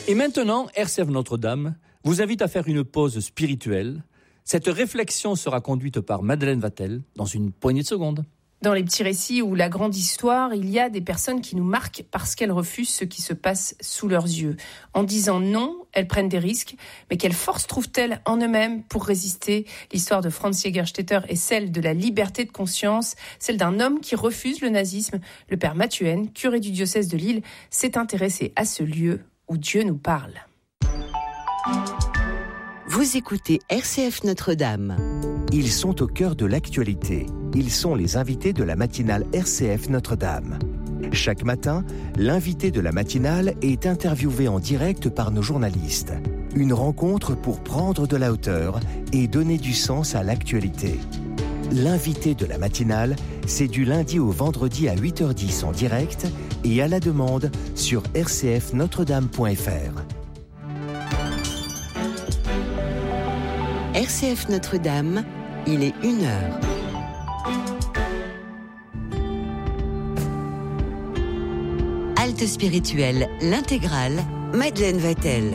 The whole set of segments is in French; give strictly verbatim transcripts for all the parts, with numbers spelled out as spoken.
Et maintenant, R C F Notre-Dame vous invite à faire une pause spirituelle. Cette réflexion sera conduite par Madeleine Vatel dans une poignée de secondes. Dans les petits récits ou la grande histoire, il y a des personnes qui nous marquent parce qu'elles refusent ce qui se passe sous leurs yeux. En disant non, elles prennent des risques, mais quelle force trouvent-elles en eux-mêmes pour résister ? L'histoire de Franz Jägerstätter est celle de la liberté de conscience, celle d'un homme qui refuse le nazisme. Le père Mathuenne, curé du diocèse de Lille, s'est intéressé à ce lieu où Dieu nous parle. Vous écoutez R C F Notre-Dame. Ils sont au cœur de l'actualité. Ils sont les invités de la matinale R C F Notre-Dame. Chaque matin, l'invité de la matinale est interviewé en direct par nos journalistes. Une rencontre pour prendre de la hauteur et donner du sens à l'actualité. L'invité de la matinale, c'est du lundi au vendredi à huit heures dix en direct et à la demande sur r c f notre dame point f r. R C F Notre-Dame, il est une heure. Halte spirituelle, l'intégrale, Madeleine Vatel.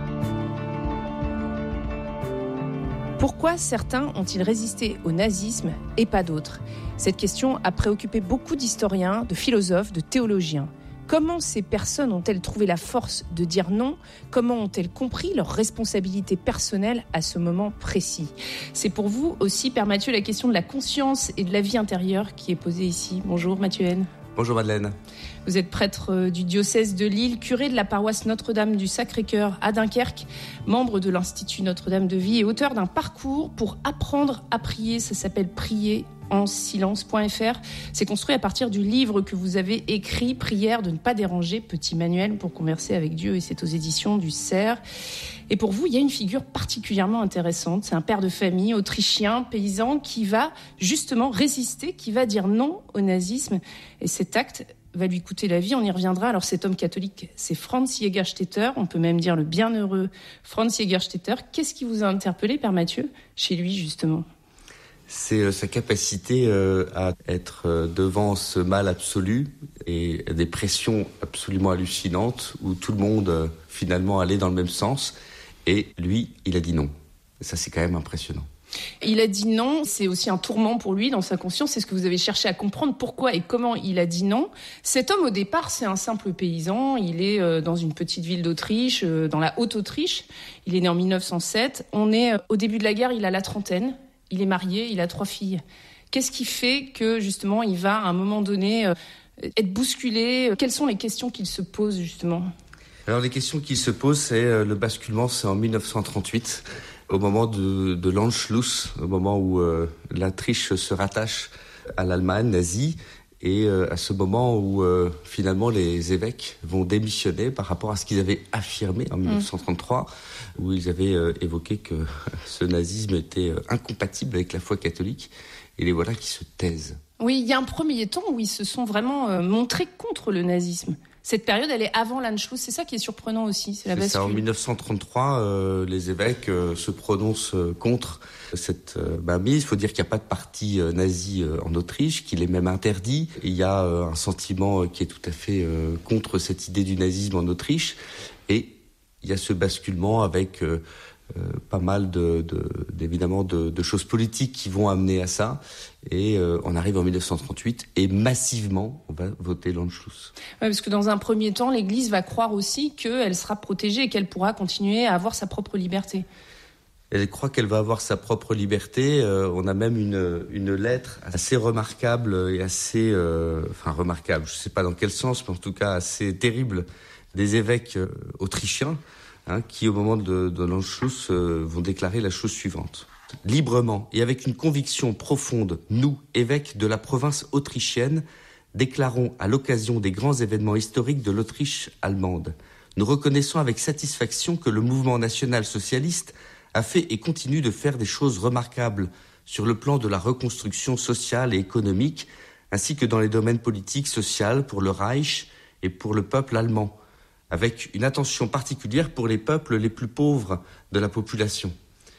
Pourquoi certains ont-ils résisté au nazisme et pas d'autres ? Cette question a préoccupé beaucoup d'historiens, de philosophes, de théologiens. Comment ces personnes ont-elles trouvé la force de dire non ? Comment ont-elles compris leur responsabilité personnelle à ce moment précis ? C'est pour vous aussi, Père Mathieu, la question de la conscience et de la vie intérieure qui est posée ici. Bonjour Mathuenne. Bonjour Madeleine. Vous êtes prêtre du diocèse de Lille, curé de la paroisse Notre-Dame du Sacré-Cœur à Dunkerque, membre de l'Institut Notre-Dame de Vie et auteur d'un parcours pour apprendre à prier. Ça s'appelle Prier en silence point f r. C'est construit à partir du livre que vous avez écrit, Prière de ne pas déranger, petit manuel pour converser avec Dieu, et c'est aux éditions du Cerf. Et pour vous, il y a une figure particulièrement intéressante. C'est un père de famille autrichien, paysan, qui va justement résister, qui va dire non au nazisme. Et cet acte va lui coûter la vie, on y reviendra. Alors cet homme catholique, c'est Franz Jägerstätter, on peut même dire le bienheureux Franz Jägerstätter. Qu'est-ce qui vous a interpellé, Père Mathieu, chez lui justement ? C'est euh, sa capacité euh, à être euh, devant ce mal absolu et des pressions absolument hallucinantes où tout le monde euh, finalement allait dans le même sens. Et lui, il a dit non. Et ça, c'est quand même impressionnant. Il a dit non, c'est aussi un tourment pour lui dans sa conscience. C'est ce que vous avez cherché à comprendre, pourquoi et comment il a dit non. Cet homme, au départ, c'est un simple paysan. Il est euh, dans une petite ville d'Autriche, euh, dans la Haute-Autriche. Il est né en mille neuf cent sept. On est euh, au début de la guerre, il a la trentaine. Il est marié, il a trois filles. Qu'est-ce qui fait que, justement, il va, à un moment donné, euh, être bousculé ? Quelles sont les questions qu'il se pose, justement ? Alors, les questions qu'il se pose, c'est euh, le basculement, c'est en mille neuf cent trente-huit, au moment de, de l'Anschluss, au moment où euh, l'Autriche se rattache à l'Allemagne nazie, et euh, à ce moment où, euh, finalement, les évêques vont démissionner par rapport à ce qu'ils avaient affirmé en mille neuf cent trente-trois, mmh. où ils avaient euh, évoqué que ce nazisme était euh, incompatible avec la foi catholique, et les voilà qui se taisent. Oui, il y a un premier temps où ils se sont vraiment euh, montrés contre le nazisme. Cette période, elle est avant l'Anschluss, c'est ça qui est surprenant aussi, c'est la bascule. C'est ça, en mille neuf cent trente-trois, euh, les évêques euh, se prononcent euh, contre cette euh, mainmise. Il faut dire qu'il n'y a pas de parti euh, nazi euh, en Autriche, qu'il est même interdit. Il y a euh, un sentiment euh, qui est tout à fait euh, contre cette idée du nazisme en Autriche. Et il y a ce basculement avec euh, euh, pas mal de, de, d'évidemment de, de choses politiques qui vont amener à ça. Et euh, on arrive en mille neuf cent trente-huit et massivement, on va voter l'Anschluss. Ouais, parce que dans un premier temps, l'Église va croire aussi qu'elle sera protégée et qu'elle pourra continuer à avoir sa propre liberté. Elle croit qu'elle va avoir sa propre liberté. Euh, on a même une, une lettre assez remarquable et assez... Euh, enfin, remarquable, je ne sais pas dans quel sens, mais en tout cas assez terrible, des évêques euh, autrichiens hein, qui, au moment de, de l'Anschluss, euh, vont déclarer la chose suivante. Librement et avec une conviction profonde, nous, évêques de la province autrichienne, déclarons à l'occasion des grands événements historiques de l'Autriche allemande. Nous reconnaissons avec satisfaction que le mouvement national socialiste a fait et continue de faire des choses remarquables sur le plan de la reconstruction sociale et économique, ainsi que dans les domaines politiques, sociaux, pour le Reich et pour le peuple allemand, avec une attention particulière pour les peuples les plus pauvres de la population.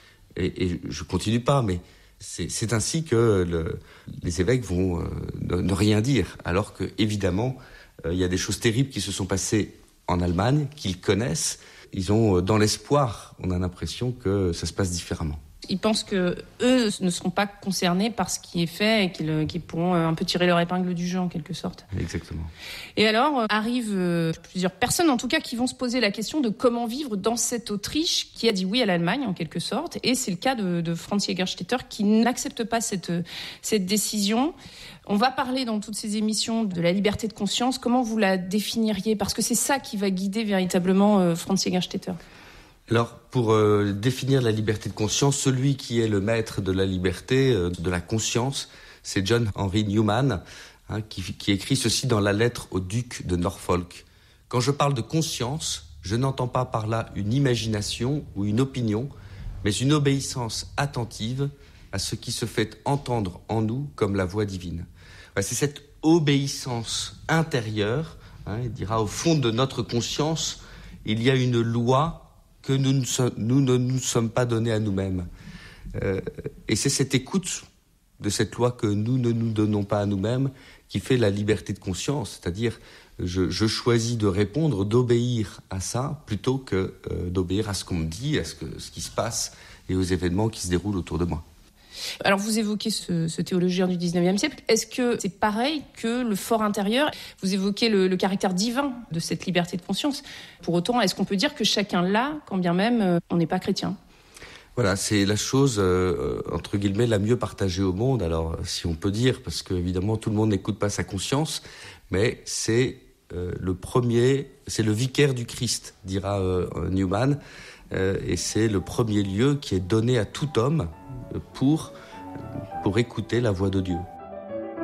Et, et je continue pas, mais c'est, c'est ainsi que le, les évêques vont euh, ne, ne rien dire, alors que évidemment, il euh, y a des choses terribles qui se sont passées en Allemagne, qu'ils connaissent, ils ont, dans l'espoir, on a l'impression que ça se passe différemment. Ils pensent que eux ne seront pas concernés par ce qui est fait et qu'ils, qu'ils pourront un peu tirer leur épingle du jeu en quelque sorte. Exactement. Et alors arrivent plusieurs personnes en tout cas qui vont se poser la question de comment vivre dans cette Autriche qui a dit oui à l'Allemagne en quelque sorte. Et c'est le cas de, de Franz Jägerstätter qui n'accepte pas cette, cette décision. On va parler dans toutes ces émissions de la liberté de conscience. Comment vous la définiriez ? Parce que c'est ça qui va guider véritablement euh, Franz Jägerstätter. Alors, pour euh, définir la liberté de conscience, celui qui est le maître de la liberté, euh, de la conscience, c'est John Henry Newman, hein, qui, qui écrit ceci dans la lettre au duc de Norfolk. « Quand je parle de conscience, je n'entends pas par là une imagination ou une opinion, mais une obéissance attentive à ce qui se fait entendre en nous comme la voix divine. » C'est cette obéissance intérieure, hein, il dira au fond de notre conscience, il y a une loi que nous ne, so- nous ne nous sommes pas donnés à nous-mêmes. Euh, et c'est cette écoute de cette loi que nous ne nous donnons pas à nous-mêmes qui fait la liberté de conscience. C'est-à-dire, je, je choisis de répondre, d'obéir à ça, plutôt que euh, d'obéir à ce qu'on me dit, à ce, que, ce qui se passe et aux événements qui se déroulent autour de moi. Alors vous évoquez ce, ce théologien du dix-neuvième siècle. Est-ce que c'est pareil que le fort intérieur ? Vous évoquez le, le caractère divin de cette liberté de conscience. Pour autant, est-ce qu'on peut dire que chacun l'a, quand bien même euh, on n'est pas chrétien ? Voilà, c'est la chose, euh, entre guillemets, la mieux partagée au monde. Alors, si on peut dire, parce qu'évidemment, tout le monde n'écoute pas sa conscience, mais c'est euh, le premier, c'est le vicaire du Christ, dira euh, Newman, euh, et c'est le premier lieu qui est donné à tout homme pour, pour écouter la voix de Dieu.